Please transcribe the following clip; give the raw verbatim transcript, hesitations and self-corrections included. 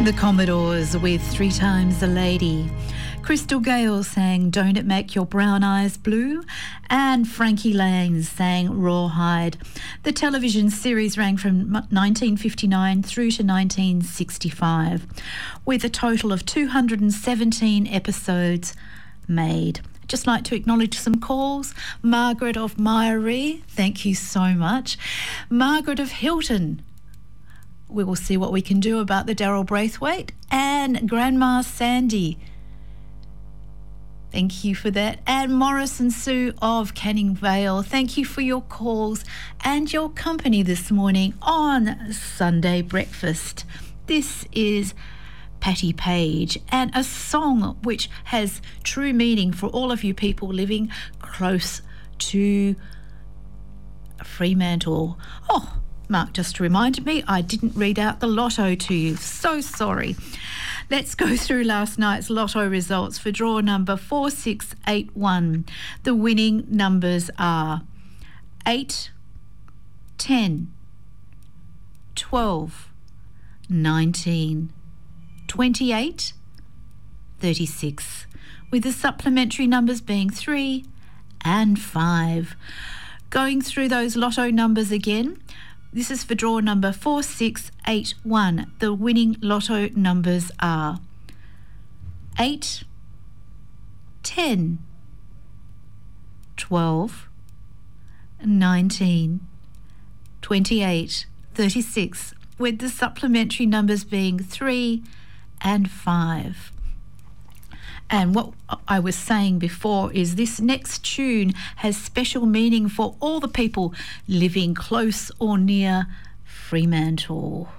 The Commodores with Three Times a Lady. Crystal Gale sang Don't It Make Your Brown Eyes Blue, and Frankie Lane sang Rawhide. The television series ran from nineteen fifty-nine through to nineteen sixty-five, with a total of two hundred seventeen episodes made. I'd just like to acknowledge some calls. Margaret of Myrie, thank you so much. Margaret of Hilton, we will see what we can do about the Daryl Braithwaite. And Grandma Sandy, thank you for that. And Morris and Sue of Canning Vale, thank you for your calls and your company this morning on Sunday Breakfast. This is Patty Page, and a song which has true meaning for all of you people living close to Fremantle. Oh, Mark just reminded me I didn't read out the lotto to you. So sorry. Let's go through last night's lotto results for draw number four six eight one. The winning numbers are eight, ten, twelve, nineteen, twenty-eight, thirty-six, with the supplementary numbers being three and five. Going through those lotto numbers again, this is for draw number four six eight one. The winning lotto numbers are eight, ten, twelve, nineteen, twenty-eight, thirty-six, with the supplementary numbers being three and five. And what I was saying before is this next tune has special meaning for all the people living close or near Fremantle.